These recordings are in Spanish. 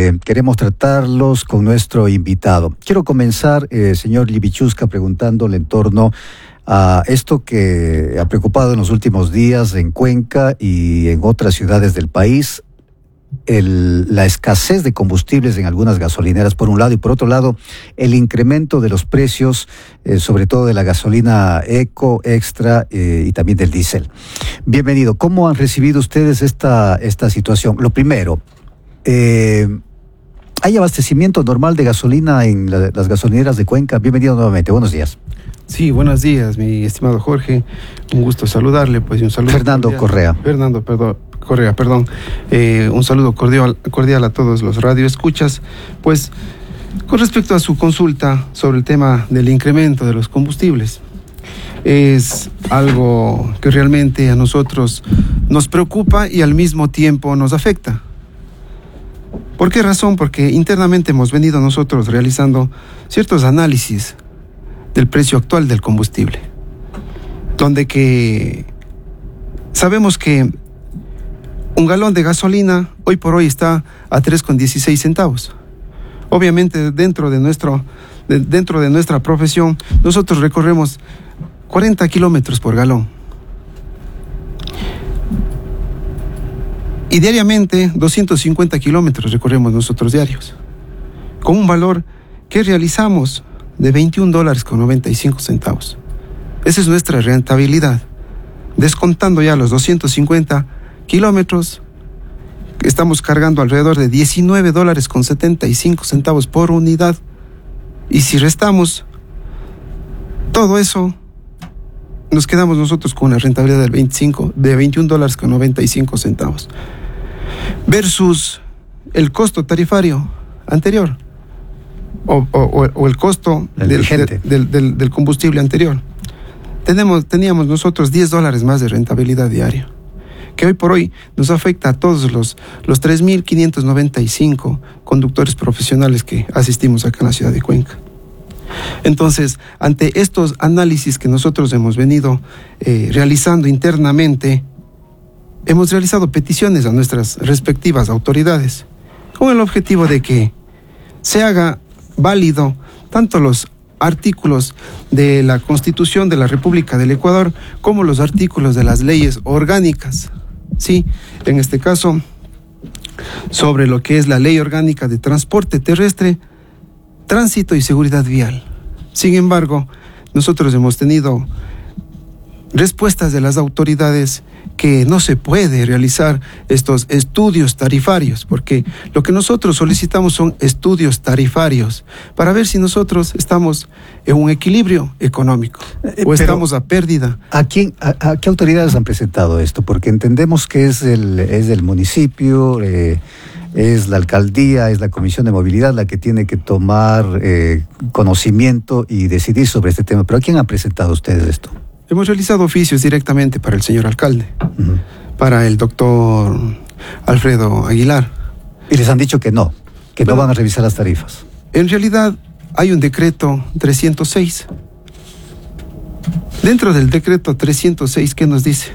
queremos tratarlos con nuestro invitado. Quiero comenzar, señor Libichusca, preguntándole en torno a esto que ha preocupado en los últimos días en Cuenca y en otras ciudades del país, la escasez de combustibles en algunas gasolineras, por un lado, y por otro lado, el incremento de los precios, sobre todo de la gasolina eco, extra y también del diésel. Bienvenido. ¿Cómo han recibido ustedes esta situación? Lo primero, ¿hay abastecimiento normal de gasolina en las gasolineras de Cuenca? Bienvenido nuevamente. Buenos días. Sí, buenos días, mi estimado Jorge. Un gusto saludarle, pues, y un saludo Fernando Correa. Correa, perdón. Un saludo cordial a todos los radioescuchas. Pues, con respecto a su consulta sobre el tema del incremento de los combustibles, es algo que realmente a nosotros nos preocupa y al mismo tiempo nos afecta. ¿Por qué razón? Porque internamente hemos venido nosotros realizando ciertos análisis del precio actual del combustible, donde que sabemos que un galón de gasolina hoy por hoy está a 3,16 centavos. Obviamente dentro de nuestra profesión nosotros recorremos 40 kilómetros por galón. Y diariamente 250 kilómetros recorremos nosotros diarios, con un valor que realizamos de $21.95. Esa es nuestra rentabilidad. Descontando ya los 250 kilómetros, estamos cargando alrededor de $19.75 por unidad. Y si restamos todo eso, nos quedamos nosotros con una rentabilidad de $21.95 versus el costo tarifario anterior o el costo del combustible anterior. Teníamos nosotros $10 más de rentabilidad diaria, que hoy por hoy nos afecta a todos los 3.595 conductores profesionales que asistimos acá en la ciudad de Cuenca. Entonces, ante estos análisis que nosotros hemos venido realizando internamente, hemos realizado peticiones a nuestras respectivas autoridades con el objetivo de que se haga válido tanto los artículos de la Constitución de la República del Ecuador como los artículos de las leyes orgánicas. Sí, en este caso, sobre lo que es la Ley Orgánica de Transporte Terrestre, Tránsito y Seguridad Vial. Sin embargo, nosotros hemos tenido respuestas de las autoridades que no se puede realizar estos estudios tarifarios, porque lo que nosotros solicitamos son estudios tarifarios para ver si nosotros estamos en un equilibrio económico o estamos a pérdida. ¿A qué autoridades han presentado esto? Porque entendemos que es del municipio, es la alcaldía, es la Comisión de Movilidad la que tiene que tomar conocimiento y decidir sobre este tema. ¿Pero a quién han presentado ustedes esto? Hemos realizado oficios directamente para el señor alcalde, para el doctor Alfredo Aguilar. Y les han dicho que no van a revisar las tarifas. En realidad hay un decreto 306. Dentro del decreto 306, ¿qué nos dice?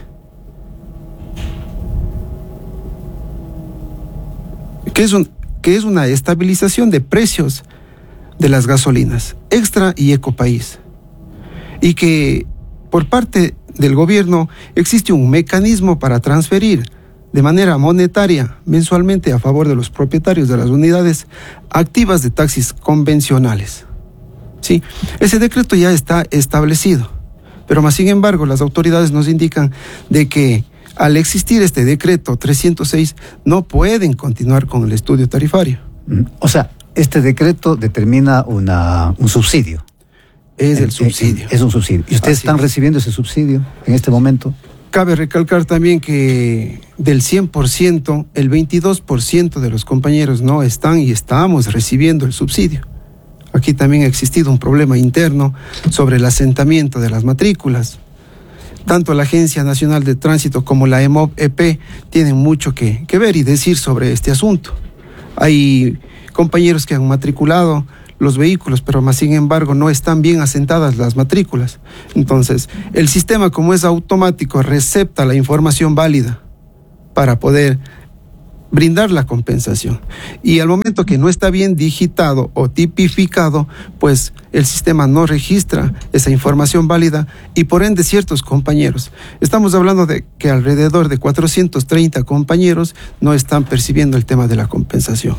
Que es una estabilización de precios de las gasolinas, extra y ecopaís. Y que por parte del gobierno existe un mecanismo para transferir de manera monetaria mensualmente a favor de los propietarios de las unidades activas de taxis convencionales. Sí, ese decreto ya está establecido, pero más sin embargo las autoridades nos indican de que al existir este decreto 306 no pueden continuar con el estudio tarifario. O sea, este decreto determina un subsidio. Es el subsidio. Es un subsidio. ¿Y ustedes están recibiendo ese subsidio en este momento? Cabe recalcar también que del 100%, el 22% de los compañeros no están y estamos recibiendo el subsidio. Aquí también ha existido un problema interno sobre el asentamiento de las matrículas. Tanto la Agencia Nacional de Tránsito como la EMOB-EP tienen mucho que ver y decir sobre este asunto. Hay compañeros que han matriculado los vehículos, pero más sin embargo no están bien asentadas las matrículas. Entonces, el sistema, como es automático, recepta la información válida para poder brindar la compensación. Y al momento que no está bien digitado o tipificado, pues el sistema no registra esa información válida y por ende ciertos compañeros. Estamos hablando de que alrededor de 430 compañeros no están percibiendo el tema de la compensación.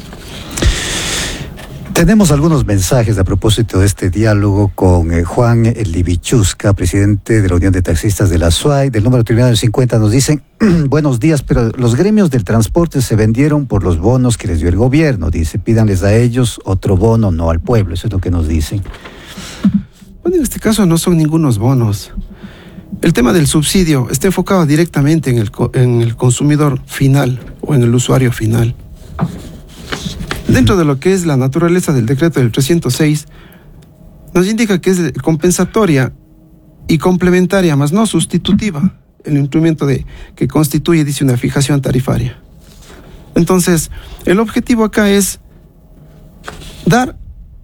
Tenemos algunos mensajes a propósito de este diálogo con Juan Libichusca, presidente de la Unión de Taxistas de la SUAY, del número terminado en 50. Nos dicen, buenos días, pero los gremios del transporte se vendieron por los bonos que les dio el gobierno. Dice, pídanles a ellos otro bono, no al pueblo. Eso es lo que nos dicen. Bueno, en este caso no son ningunos bonos. El tema del subsidio está enfocado directamente en el consumidor final o en el usuario final. Dentro de lo que es la naturaleza del decreto del 306, nos indica que es compensatoria y complementaria, más no sustitutiva, el instrumento que constituye, dice, una fijación tarifaria. Entonces, el objetivo acá es dar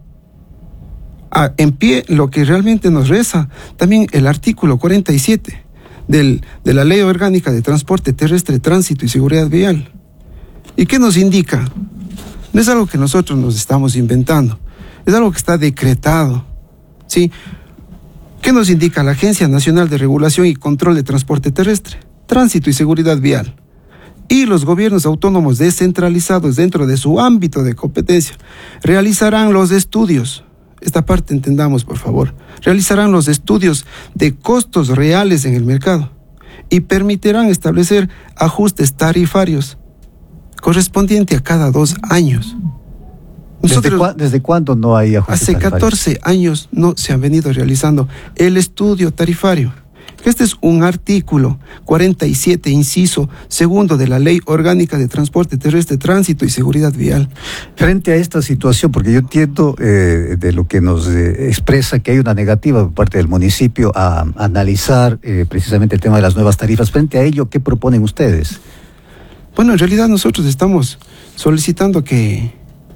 en pie lo que realmente nos reza también el artículo 47 de la Ley Orgánica de Transporte Terrestre, Tránsito y Seguridad Vial. ¿Y qué nos indica? No es algo que nosotros nos estamos inventando, es algo que está decretado, ¿sí? ¿Qué nos indica la Agencia Nacional de Regulación y Control de Transporte Terrestre, Tránsito y Seguridad Vial? Y los gobiernos autónomos descentralizados dentro de su ámbito de competencia realizarán los estudios, esta parte entendamos por favor, realizarán los estudios de costos reales en el mercado y permitirán establecer ajustes tarifarios correspondiente a cada 2 años. ¿Desde cuándo no hay ajustes tarifarios? Hace 14 años no se han venido realizando el estudio tarifario. Este es un artículo 47, inciso segundo de la Ley Orgánica de Transporte Terrestre, Tránsito y Seguridad Vial. Frente a esta situación, porque yo entiendo de lo que nos expresa que hay una negativa por parte del municipio a analizar precisamente el tema de las nuevas tarifas. Frente a ello, ¿qué proponen ustedes? Bueno, en realidad nosotros estamos solicitando que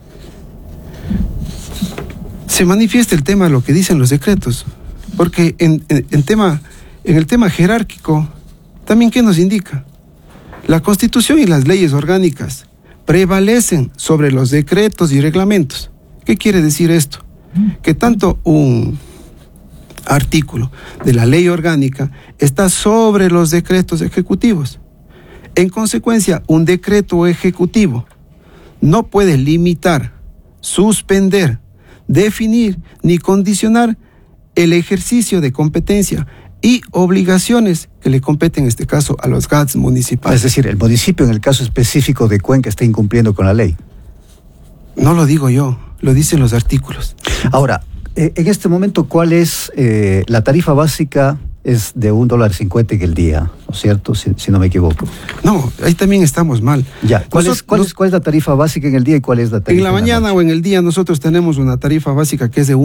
se manifieste el tema de lo que dicen los decretos, porque en el tema jerárquico, también ¿qué nos indica? La Constitución y las leyes orgánicas prevalecen sobre los decretos y reglamentos. ¿Qué quiere decir esto? Que tanto un artículo de la ley orgánica está sobre los decretos ejecutivos. En consecuencia, un decreto ejecutivo no puede limitar, suspender, definir ni condicionar el ejercicio de competencia y obligaciones que le competen en este caso a los GATS municipales. Es decir, el municipio en el caso específico de Cuenca está incumpliendo con la ley. No lo digo yo, lo dicen los artículos. Ahora, en este momento, ¿cuál es la tarifa básica? Es de $1.50 en el día, ¿no es cierto? Si no me equivoco. No, ahí también estamos mal. Ya, ¿cuál es la tarifa básica en el día y cuál es la tarifa en la mañana o en el día nosotros tenemos una tarifa básica que es de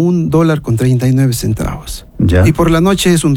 $1.39. Ya. Y por la noche es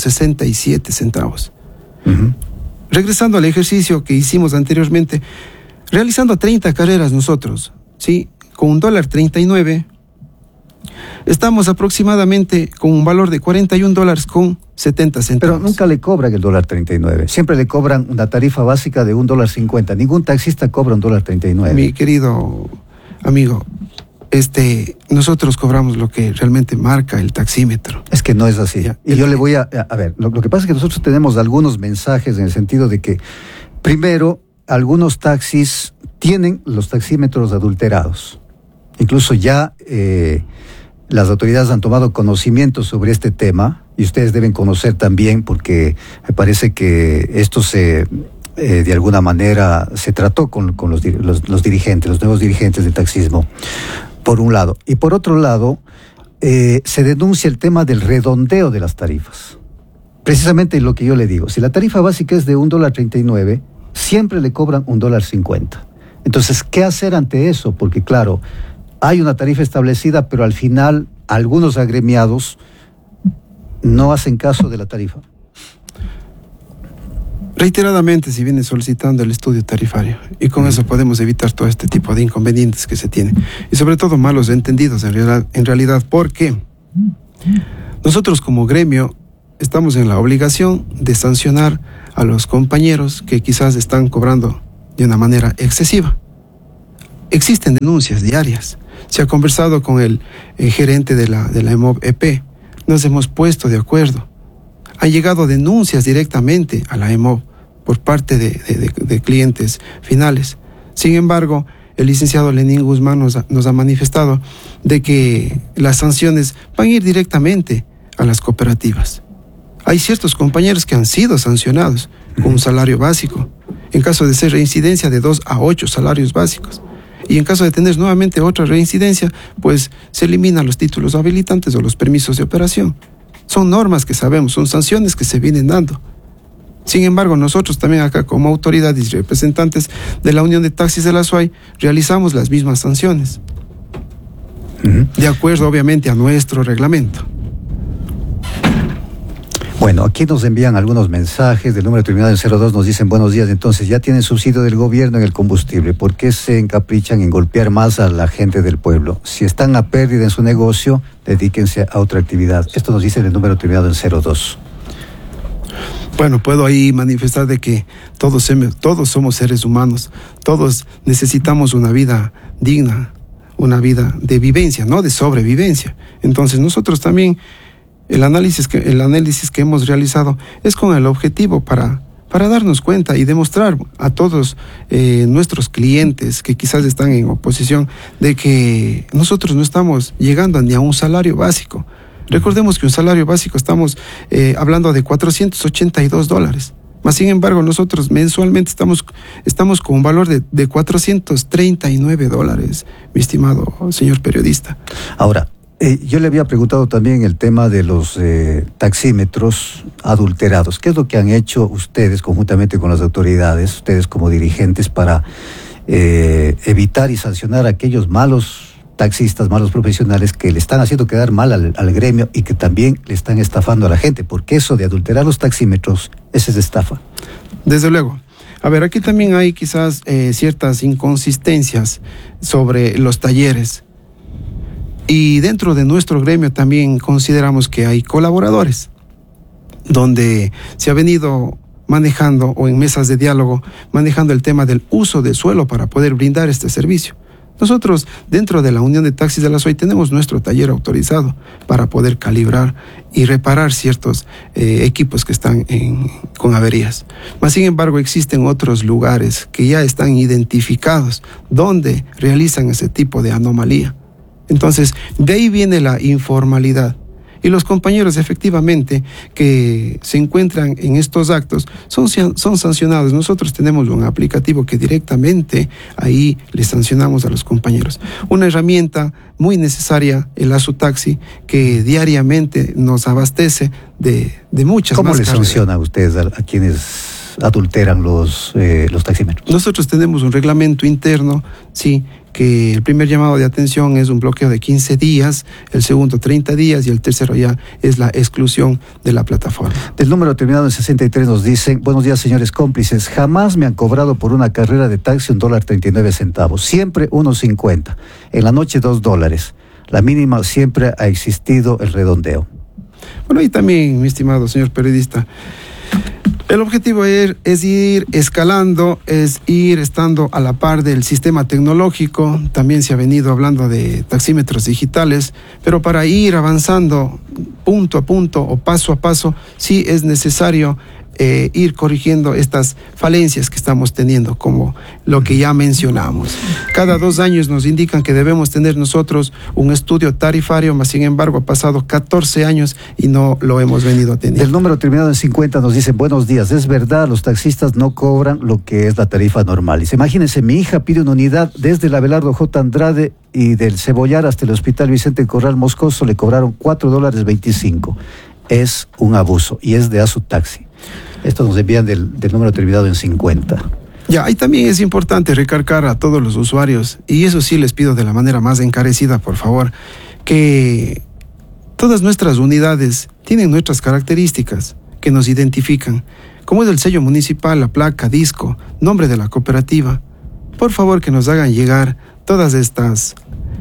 $1.67. Uh-huh. Regresando al ejercicio que hicimos anteriormente, realizando 30 carreras nosotros, ¿sí? Con $1.39, estamos aproximadamente con un valor de $41.70. Pero nunca le cobran el $1.39. Siempre le cobran una tarifa básica de $1.50. Ningún taxista cobra $1.39. Mi querido amigo, nosotros cobramos lo que realmente marca el taxímetro. Es que no es así. Y yo le voy a ver, lo que pasa es que nosotros tenemos algunos mensajes en el sentido de que, primero, algunos taxis tienen los taxímetros adulterados. Incluso ya las autoridades han tomado conocimiento sobre este tema y ustedes deben conocer también porque me parece que esto de alguna manera se trató con los dirigentes, los nuevos dirigentes del taxismo, por un lado. Y por otro lado, se denuncia el tema del redondeo de las tarifas. Precisamente lo que yo le digo, si la tarifa básica es de $1.39, siempre le cobran $1.50. Entonces, ¿qué hacer ante eso? Porque claro, hay una tarifa establecida, pero al final algunos agremiados no hacen caso de la tarifa. Reiteradamente se viene solicitando el estudio tarifario y con eso podemos evitar todo este tipo de inconvenientes que se tienen y sobre todo malos entendidos en realidad, porque nosotros como gremio estamos en la obligación de sancionar a los compañeros que quizás están cobrando de una manera excesiva. Existen denuncias diarias. Se ha conversado con el gerente de la EMOB EP. Nos hemos puesto de acuerdo. Han llegado denuncias directamente a la EMOB por parte de clientes finales. Sin embargo, el licenciado Lenín Guzmán nos ha manifestado de que las sanciones van a ir directamente a las cooperativas. Hay ciertos compañeros que han sido sancionados con un salario básico, en caso de ser reincidencia de 2 a 8 salarios básicos. Y en caso de tener nuevamente otra reincidencia, pues se eliminan los títulos habilitantes o los permisos de operación. Son normas que sabemos, son sanciones que se vienen dando. Sin embargo, nosotros también acá como autoridades y representantes de la Unión de Taxis de la SUAY realizamos las mismas sanciones, de acuerdo obviamente a nuestro reglamento. Bueno, aquí nos envían algunos mensajes del número terminado en 02, nos dicen buenos días, entonces ya tienen subsidio del gobierno en el combustible, ¿por qué se encaprichan en golpear más a la gente del pueblo? Si están a pérdida en su negocio, dedíquense a otra actividad. Esto nos dice el número terminado en 02. Bueno, puedo ahí manifestar de que todos somos seres humanos, todos necesitamos una vida digna, una vida de vivencia, no de sobrevivencia. Entonces nosotros también, el análisis que hemos realizado es con el objetivo para darnos cuenta y demostrar a todos nuestros clientes que quizás están en oposición de que nosotros no estamos llegando ni a un salario básico. Recordemos que un salario básico estamos hablando de $482. Mas sin embargo, nosotros mensualmente estamos con un valor de $439, mi estimado señor periodista. Ahora, yo le había preguntado también el tema de los taxímetros adulterados. ¿Qué es lo que han hecho ustedes conjuntamente con las autoridades, ustedes como dirigentes, para evitar y sancionar a aquellos malos taxistas, malos profesionales que le están haciendo quedar mal al gremio y que también le están estafando a la gente? Porque eso de adulterar los taxímetros, esa es estafa. Desde luego. A ver, aquí también hay quizás ciertas inconsistencias sobre los talleres. Y dentro de nuestro gremio también consideramos que hay colaboradores, donde se ha venido manejando, o en mesas de diálogo, manejando el tema del uso de suelo para poder brindar este servicio. Nosotros, dentro de la Unión de Taxis de la SUAY, tenemos nuestro taller autorizado para poder calibrar y reparar ciertos equipos que están con averías. Mas, sin embargo, existen otros lugares que ya están identificados donde realizan ese tipo de anomalía. Entonces, de ahí viene la informalidad. Y los compañeros efectivamente que se encuentran en estos actos son sancionados. Nosotros tenemos un aplicativo que directamente ahí les sancionamos a los compañeros. Una herramienta muy necesaria, el ASUTaxi, que diariamente nos abastece de muchas más cargas. ¿Cómo le sanciona a ustedes a quienes adulteran los taxímetros? Nosotros tenemos un reglamento interno, sí, que el primer llamado de atención es un bloqueo de 15 días, el segundo 30 días y el tercero ya es la exclusión de la plataforma. Del número terminado en 63 nos dicen: buenos días, señores cómplices, jamás me han cobrado por una carrera de taxi $1.39, siempre $1.50, en la noche $2, la mínima siempre ha existido el redondeo. Bueno, y también, mi estimado señor periodista, el objetivo es ir escalando, es ir estando a la par del sistema tecnológico. También se ha venido hablando de taxímetros digitales, pero para ir avanzando punto a punto o paso a paso, sí es necesario ir corrigiendo estas falencias que estamos teniendo, como lo que ya mencionamos. Cada 2 años nos indican que debemos tener nosotros un estudio tarifario, mas sin embargo ha pasado 14 años y no lo hemos venido teniendo. Del número terminado en 50 nos dicen: buenos días, es verdad, los taxistas no cobran lo que es la tarifa normal. Dice: imagínense, mi hija pide una unidad desde el Abelardo J. Andrade y del Cebollar hasta el Hospital Vicente Corral Moscoso, le cobraron $4.25. Es un abuso y es de ASUTaxi. Esto nos envían del número terminado en 50. Ya, ahí también es importante recalcar a todos los usuarios, y eso sí les pido de la manera más encarecida, por favor, que todas nuestras unidades tienen nuestras características que nos identifican, como es el sello municipal, la placa, disco, nombre de la cooperativa. Por favor, que nos hagan llegar todas estas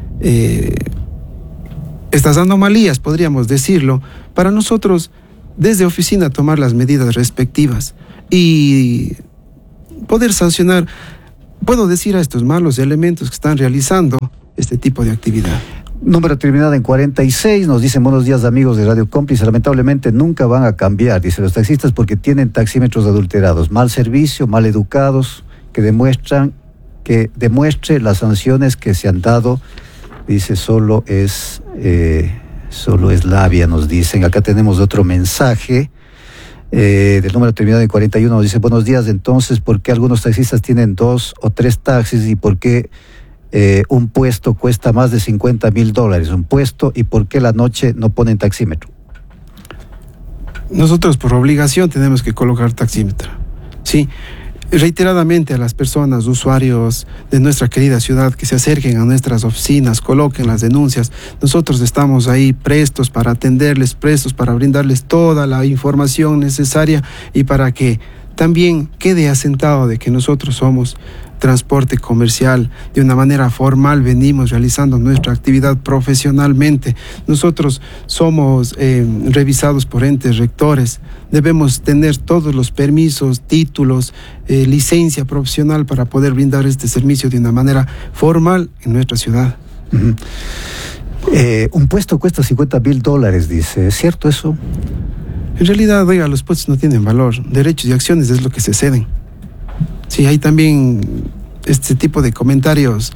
anomalías, podríamos decirlo, para nosotros desde oficina tomar las medidas respectivas y poder sancionar puedo decir a estos malos elementos que están realizando este tipo de actividad. Número terminado en 46, nos dicen buenos días amigos de Radio Cómplice, lamentablemente nunca van a cambiar, dice los taxistas, porque tienen taxímetros adulterados, mal servicio, mal educados, que demuestre las sanciones que se han dado, dice solo es labia, nos dicen. Acá tenemos otro mensaje del número terminado en 41, nos dice buenos días, entonces, ¿por qué algunos taxistas tienen 2 o 3 taxis y por qué un puesto cuesta más de $50,000 un puesto y por qué la noche no ponen taxímetro? Nosotros por obligación tenemos que colocar taxímetro, sí. Reiteradamente a las personas, usuarios de nuestra querida ciudad que se acerquen a nuestras oficinas, coloquen las denuncias. Nosotros estamos ahí prestos para atenderles, prestos para brindarles toda la información necesaria y para que también quede asentado de que nosotros somos transporte comercial. De una manera formal venimos realizando nuestra actividad profesionalmente. Nosotros somos revisados por entes rectores. Debemos tener todos los permisos, títulos, licencia profesional para poder brindar este servicio de una manera formal en nuestra ciudad. Uh-huh. Un puesto cuesta $50,000, dice. ¿Es cierto eso? En realidad, oiga, los puestos no tienen valor. Derechos y acciones es lo que se ceden. Sí, hay también este tipo de comentarios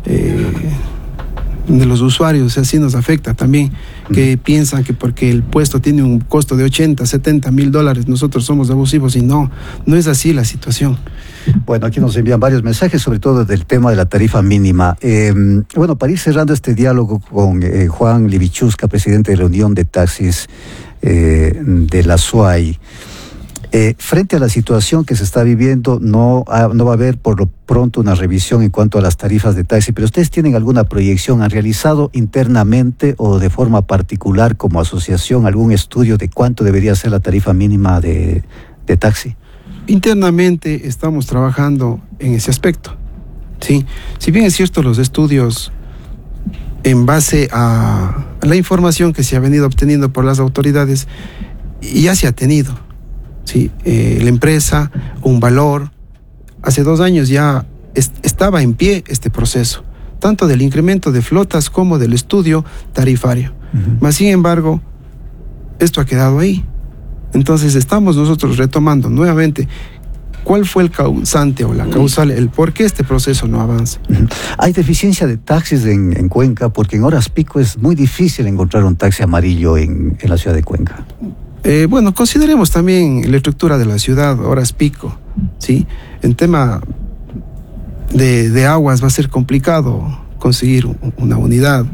de los usuarios, así nos afecta también, que piensan que porque el puesto tiene un costo de $80,000, $70,000, nosotros somos abusivos, y no es así la situación. Bueno, aquí nos envían varios mensajes, sobre todo del tema de la tarifa mínima. Bueno, para ir cerrando este diálogo con Juan Libichusca, presidente de la Unión de Taxis de la SUAY, frente a la situación que se está viviendo, no va a haber por lo pronto una revisión en cuanto a las tarifas de taxi, pero ¿ustedes tienen alguna proyección? ¿Han realizado internamente o de forma particular como asociación algún estudio de cuánto debería ser la tarifa mínima de taxi? Internamente estamos trabajando en ese aspecto, ¿sí? Si bien es cierto, los estudios en base a la información que se ha venido obteniendo por las autoridades ya se ha tenido. Sí, la empresa, un valor, hace 2 años ya estaba en pie este proceso, tanto del incremento de flotas como del estudio tarifario. Uh-huh. Mas, sin embargo, esto ha quedado ahí. Entonces estamos nosotros retomando nuevamente cuál fue el causante o la causal, el por qué este proceso no avanza. Uh-huh. ¿Hay deficiencia de taxis en Cuenca? Porque en horas pico es muy difícil encontrar un taxi amarillo en la ciudad de Cuenca. Bueno, consideremos también la estructura de la ciudad, horas pico, ¿sí? En tema de aguas va a ser complicado conseguir una unidad.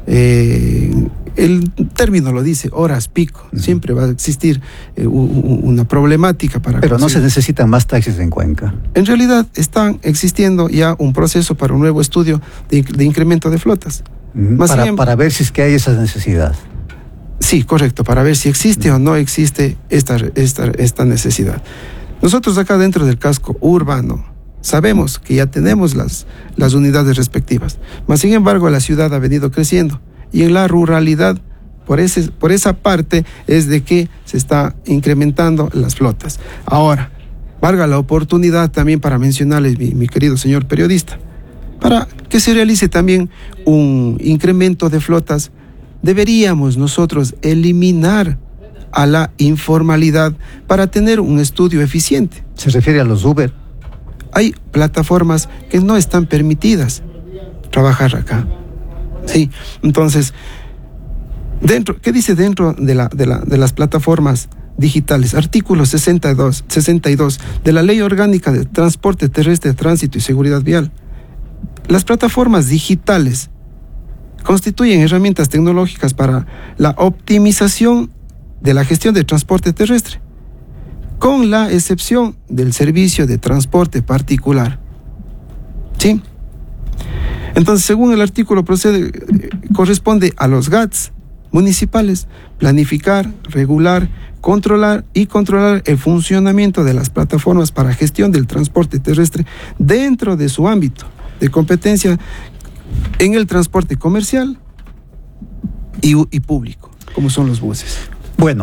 El término lo dice, horas pico. Uh-huh. Siempre va a existir una problemática para Pero conseguir. No se necesitan más taxis en Cuenca. En realidad están existiendo ya un proceso para un nuevo estudio de incremento de flotas. Uh-huh. Para ver si es que hay esa necesidad. Sí, correcto, para ver si existe o no existe esta necesidad. Nosotros acá dentro del casco urbano sabemos que ya tenemos las unidades respectivas, mas sin embargo la ciudad ha venido creciendo y en la ruralidad, por esa parte es de que se está incrementando las flotas. Ahora, valga la oportunidad también para mencionarles, mi querido señor periodista, para que se realice también un incremento de flotas. Deberíamos nosotros eliminar a la informalidad para tener un estudio eficiente. ¿Se refiere a los Uber? Hay plataformas que no están permitidas trabajar acá. Sí, entonces, ¿qué dice dentro de las plataformas digitales? Artículo 62 de la Ley Orgánica de Transporte Terrestre, Tránsito y Seguridad Vial. Las plataformas digitales constituyen herramientas tecnológicas para la optimización de la gestión de transporte terrestre, con la excepción del servicio de transporte particular. ¿Sí? Entonces, según el artículo corresponde a los GATS municipales planificar, regular, controlar el funcionamiento de las plataformas para gestión del transporte terrestre dentro de su ámbito de competencia en el transporte comercial y público, como son los buses. Bueno,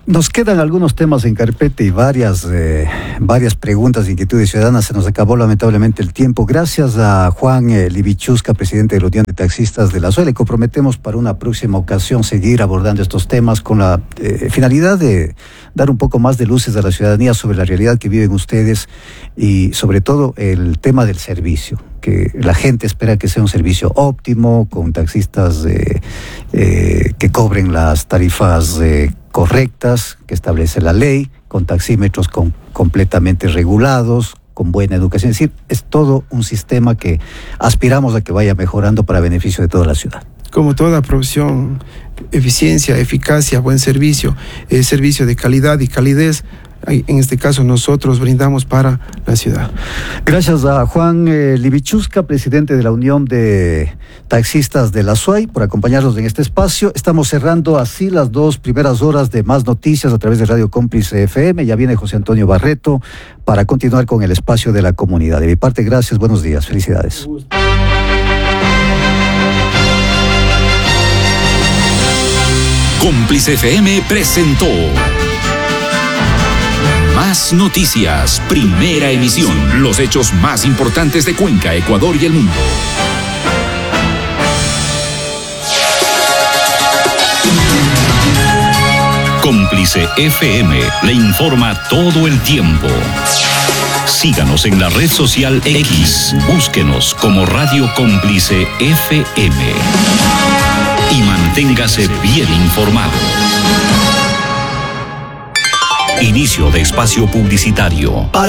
Nos quedan algunos temas en carpeta y varias preguntas, inquietudes ciudadanas. Se nos acabó lamentablemente el tiempo. Gracias a Juan Libichusca, presidente de la Unión de Taxistas de la SUAY. Le comprometemos para una próxima ocasión seguir abordando estos temas con la finalidad de dar un poco más de luces a la ciudadanía sobre la realidad que viven ustedes y sobre todo el tema del servicio, que la gente espera que sea un servicio óptimo, con taxistas que cobren las tarifas correctas que establece la ley, con taxímetros completamente regulados, con buena educación. Es decir, es todo un sistema que aspiramos a que vaya mejorando para beneficio de toda la ciudad. Como toda profesión, eficiencia, eficacia, buen servicio, servicio de calidad y calidez. En este caso nosotros brindamos para la ciudad. Gracias a Juan Libichusca, presidente de la Unión de Taxistas de la SUAY, por acompañarnos en este espacio. Estamos cerrando así las 2 primeras horas de Más Noticias a través de Radio Cómplice FM. Ya viene José Antonio Barreto para continuar con el espacio de la comunidad. De mi parte, gracias, buenos días, felicidades. Cómplice FM presentó Más Noticias, primera emisión. Los hechos más importantes de Cuenca, Ecuador y el mundo. Cómplice FM le informa todo el tiempo. Síganos en la red social X. Búsquenos como Radio Cómplice FM. Y manténgase bien informado. Inicio de espacio publicitario.